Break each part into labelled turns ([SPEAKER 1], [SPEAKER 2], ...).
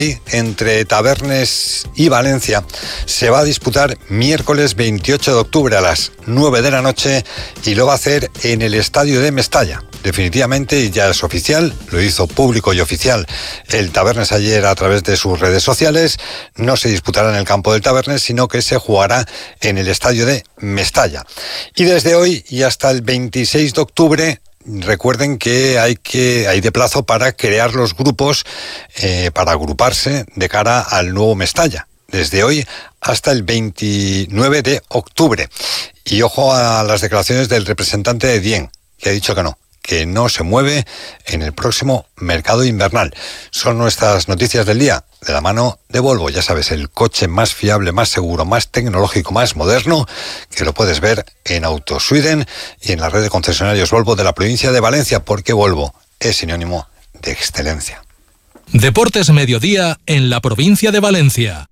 [SPEAKER 1] entre Tabernes y Valencia se va a disputar miércoles 28 de octubre a las 9 de la noche y lo va a hacer en el estadio de Mestalla. Definitivamente ya es oficial, lo hizo público y oficial el Tabernes ayer a través de sus redes sociales. No se disputará en el campo del Tabernes, sino que se jugará en el estadio de Mestalla. Y desde hoy y hasta el 26 de octubre, recuerden que hay de plazo para crear los grupos, para agruparse de cara al nuevo Mestalla, desde hoy hasta el 29 de octubre. Y ojo a las declaraciones del representante de Dien, que ha dicho que no se mueve en el próximo mercado invernal. Son nuestras noticias del día, de la mano de Volvo. Ya sabes, el coche más fiable, más seguro, más tecnológico, más moderno, que lo puedes ver en Autosweden y en la red de concesionarios Volvo de la provincia de Valencia, porque Volvo es sinónimo de excelencia.
[SPEAKER 2] Deportes Mediodía en la provincia de Valencia.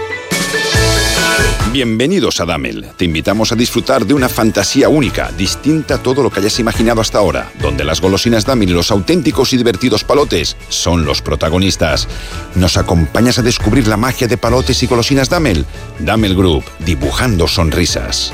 [SPEAKER 3] Bienvenidos a Damel. Te invitamos a disfrutar de una fantasía única, distinta a todo lo que hayas imaginado hasta ahora, donde las golosinas Damel y los auténticos y divertidos palotes son los protagonistas. ¿Nos acompañas a descubrir la magia de palotes y golosinas Damel? Damel Group, dibujando sonrisas.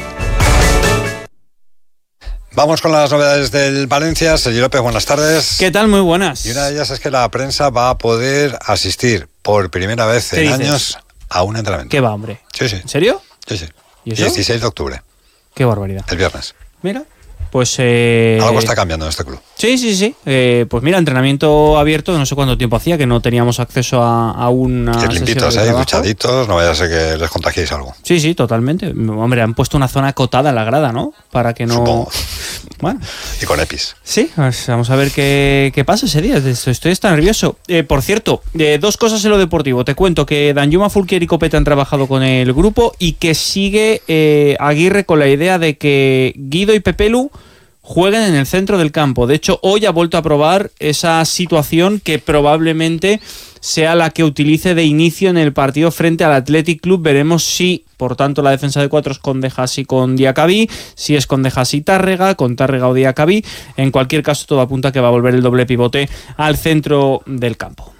[SPEAKER 1] Vamos con las novedades del Valencia. Sergio López, buenas tardes.
[SPEAKER 4] ¿Qué tal? Muy buenas.
[SPEAKER 1] Y una de ellas es que la prensa va a poder asistir por primera vez en años a un entrenamiento.
[SPEAKER 4] ¿Qué va, hombre?
[SPEAKER 1] Sí.
[SPEAKER 4] ¿En serio?
[SPEAKER 1] Sí.
[SPEAKER 4] ¿Y eso?
[SPEAKER 1] 16 de octubre.
[SPEAKER 4] Qué barbaridad.
[SPEAKER 1] El viernes.
[SPEAKER 4] Mira, pues...
[SPEAKER 1] Algo está cambiando en este club.
[SPEAKER 4] Sí. Pues mira, entrenamiento abierto, no sé cuánto tiempo hacía que no teníamos acceso a una sesión
[SPEAKER 1] limpitos,
[SPEAKER 4] de trabajo.
[SPEAKER 1] duchaditos, no vaya a ser que les contagiéis algo.
[SPEAKER 4] Sí, totalmente. Hombre, han puesto una zona acotada en la grada, ¿no? Para que no...
[SPEAKER 1] Supongo.
[SPEAKER 4] Bueno.
[SPEAKER 1] Y con EPIs.
[SPEAKER 4] Sí, pues vamos a ver qué pasa ese día. Estoy hasta nervioso. Por cierto, dos cosas en lo deportivo. Te cuento que Danjuma, Fulquier y Copete han trabajado con el grupo y que sigue Aguirre con la idea de que Guido y Pepelu jueguen en el centro del campo. De hecho, hoy ha vuelto a probar esa situación que probablemente sea la que utilice de inicio en el partido frente al Athletic Club. Veremos si, por tanto, la defensa de cuatro es con Dejas y con Diacabí, si es con Dejas y Tárrega, con Tárrega o Diacabí. En cualquier caso, todo apunta a que va a volver el doble pivote al centro del campo.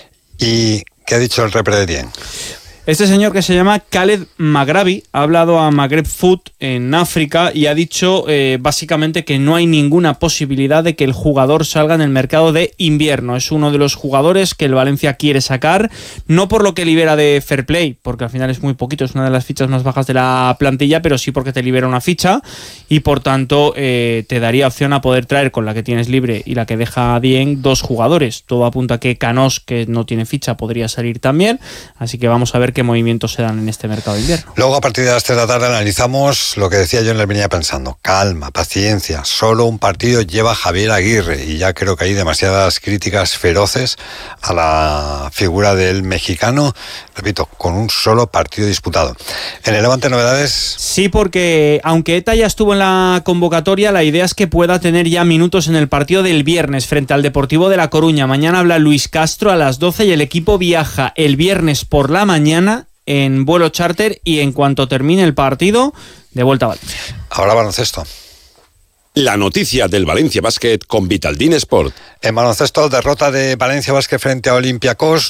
[SPEAKER 1] ¿Y qué ha dicho el repre de Dien?
[SPEAKER 4] Este señor, que se llama Khaled Maghrabi, ha hablado a Maghreb Food en África y ha dicho básicamente que no hay ninguna posibilidad de que el jugador salga en el mercado de invierno. Es uno de los jugadores que el Valencia quiere sacar, no por lo que libera de fair play, porque al final es muy poquito, es una de las fichas más bajas de la plantilla, pero sí porque te libera una ficha y por tanto te daría opción a poder traer con la que tienes libre y la que deja Dien dos jugadores. Todo apunta a que Canós, que no tiene ficha, podría salir también, así que vamos a ver qué movimientos se dan en este mercado de invierno.
[SPEAKER 1] Luego, a partir de las 3 de la tarde, analizamos lo que decía yo en la venía pensando. Calma, paciencia. Solo un partido lleva Javier Aguirre y ya creo que hay demasiadas críticas feroces a la figura del mexicano, repito, con un solo partido disputado. ¿En el Levante novedades?
[SPEAKER 4] Sí, porque aunque Eta ya estuvo en la convocatoria, la idea es que pueda tener ya minutos en el partido del viernes frente al Deportivo de La Coruña. Mañana habla Luis Castro a las 12 y el equipo viaja el viernes por la mañana en vuelo charter y en cuanto termine el partido, de vuelta a Valencia.
[SPEAKER 1] Ahora baloncesto.
[SPEAKER 3] La noticia del Valencia Basket con Vitaldin Sport.
[SPEAKER 1] En baloncesto, derrota de Valencia Basket frente a Olympiacos,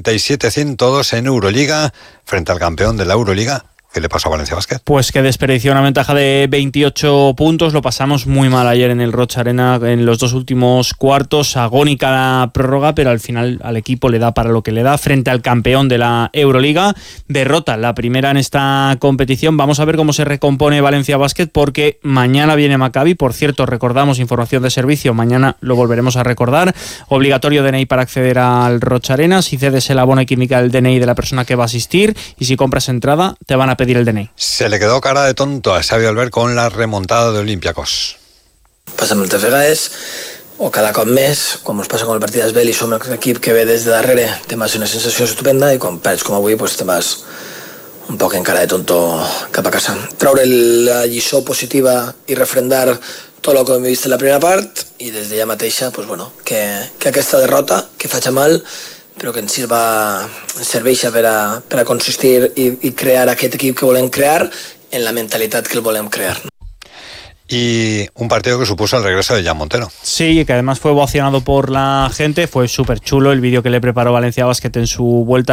[SPEAKER 1] 97-102 en Euroliga, frente al campeón de la Euroliga. ¿Qué le pasó a Valencia Basket?
[SPEAKER 4] Pues que desperdició una ventaja de 28 puntos. Lo pasamos muy mal ayer en el Roig Arena en los dos últimos cuartos. Agónica la prórroga, pero al final al equipo le da para lo que le da frente al campeón de la Euroliga. Derrota, la primera en esta competición. Vamos a ver cómo se recompone Valencia Basket porque mañana viene Maccabi. Por cierto, recordamos, información de servicio, mañana lo volveremos a recordar. Obligatorio DNI para acceder al Roig Arena. Si cedes el abono química del DNI de la persona que va a asistir y si compras entrada, te van a pedir el DNI.
[SPEAKER 1] Se le quedó cara de tonto a Xavi Albert con la remontada de Olympiacos.
[SPEAKER 5] Passa moltes vegades, o cada cop més, quan ens passa amb el partit d'Esbel i som l'equip que ve des de darrere, te vas una sensació estupenda i quan perds com avui pues te vas un poc en cara de tonto cap a casa. Traure la lliçó positiva i refrendar tot el que hem vist en la primera part i des d'ella mateixa pues bueno, que aquesta derrota que faci mal però que ens serveixi per a consistir i crear aquest equip que volem crear en la mentalitat que el volem crear.
[SPEAKER 1] y un partido que supuso el regreso de Jan Montero.
[SPEAKER 4] Sí, que además fue ovacionado por la gente, fue súper chulo el vídeo que le preparó Valencia Basket en su vuelta